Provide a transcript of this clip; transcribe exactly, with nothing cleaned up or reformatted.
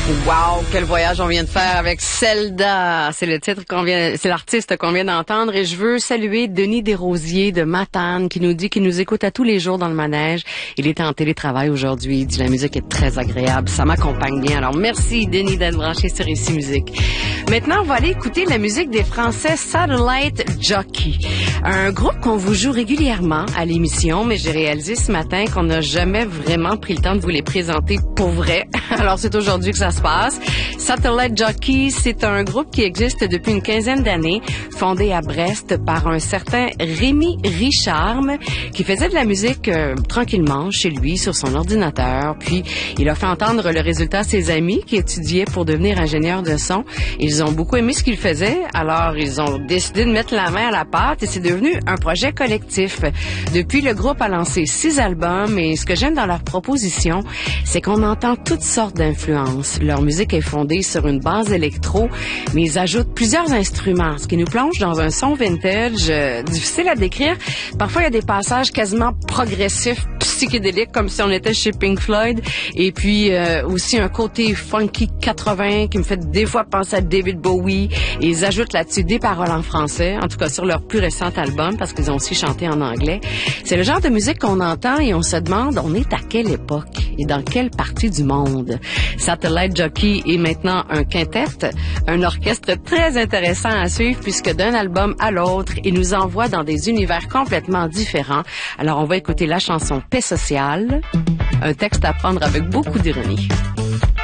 Wow, quel voyage on vient de faire avec Zelda. C'est le titre qu'on vient, c'est l'artiste qu'on vient d'entendre et je veux saluer Denis Desrosiers de Matane qui nous dit qu'il nous écoute à tous les jours dans le manège. Il est en télétravail aujourd'hui. Il dit la musique est très agréable. Ça m'accompagne bien. Alors merci Denis d'être branché sur Ici Musique. Maintenant, on va aller écouter la musique des Français Satellite Jockey. Un groupe qu'on vous joue régulièrement à l'émission, mais j'ai réalisé ce matin qu'on n'a jamais vraiment pris le temps de vous les présenter pour vrai. Alors c'est aujourd'hui que ça se passe. Satellite Jockey, c'est un groupe qui existe depuis une quinzaine d'années, fondé à Brest par un certain Rémi Richarme, qui faisait de la musique euh, tranquillement chez lui sur son ordinateur. Puis il a fait entendre le résultat à ses amis qui étudiaient pour devenir ingénieurs de son. Ils ont beaucoup aimé ce qu'il faisait, alors ils ont décidé de mettre la main à la pâte et c'est devenu un projet collectif. Depuis, le groupe a lancé six albums et ce que j'aime dans leur proposition, c'est qu'on entend toutes sortes d'influences. Leur musique est fondée sur une base électro, mais ils ajoutent plusieurs instruments, ce qui nous plonge dans un son vintage euh, difficile à décrire. Parfois, il y a des passages quasiment progressifs, psychédéliques, comme si on était chez Pink Floyd, et puis euh, aussi un côté funky quatre-vingts qui me fait des fois penser à David Bowie, et ils ajoutent là-dessus des paroles en français, en tout cas sur leur plus récent album, parce qu'ils ont aussi chanté en anglais. C'est le genre de musique qu'on entend et on se demande, on est à quelle époque et dans quelle partie du monde? Satellite Jockey est maintenant un quintet, un orchestre très intéressant à suivre puisque d'un album à l'autre, il nous envoie dans des univers complètement différents. Alors on va écouter la chanson Paix sociale, un texte à prendre avec beaucoup d'ironie.